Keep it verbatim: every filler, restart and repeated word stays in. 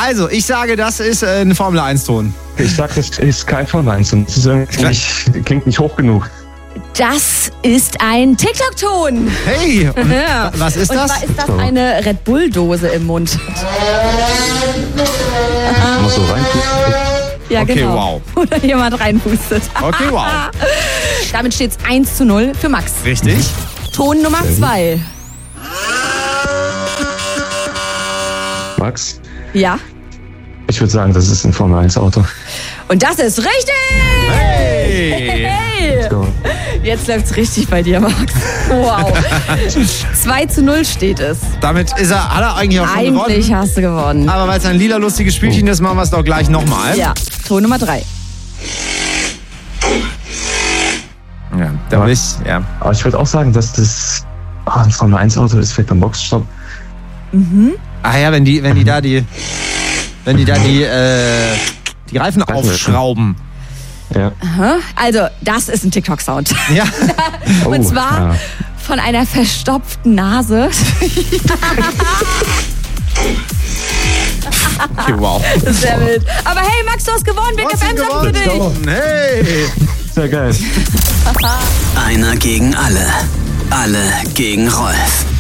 Also, ich sage, das ist äh, ein Formel eins Ton. Ich sag, das ist kein Formel eins Ton. Das ist irgendwie nicht, klingt nicht hoch genug. Das ist ein TikTok-Ton. Hey, und Ja. was ist Und das? zwar ist das eine Red Bull-Dose im Mund. Mal so rein. Ja, Okay, genau. wow. Oder jemand reinpustet. Okay, wow. Damit steht es eins zu null für Max. Richtig. Ton Nummer zwei. Max, Ja. ich würde sagen, das ist ein Formel eins Auto. Und das ist richtig! Hey! Hey! So. Jetzt läuft's richtig bei dir, Max. Wow. zwei zu null steht es. Damit ist er, hat er eigentlich auch schon Eigentlich gewonnen. hast du gewonnen. Aber weil es ein lila lustiges Spielchen ist, machen wir es doch gleich nochmal. Ja, Ton Nummer drei. Ja, da Ja. will ich, ja. Aber ich würde auch sagen, dass das ah, ein Formel eins Auto ist, vielleicht beim Boxenstopp. Ah ja, wenn die, wenn die da die, wenn die da die, äh, die Reifen aufschrauben. Ja. Also, das ist ein TikTok-Sound. Ja. Und Oh, zwar ja. von einer verstopften Nase. Okay, wow. Das ist sehr wild. Aber hey, Max, du hast gewonnen. Big F M sagt für dich. gewonnen. Hey. Sehr geil. Einer gegen alle. Alle gegen Rolf.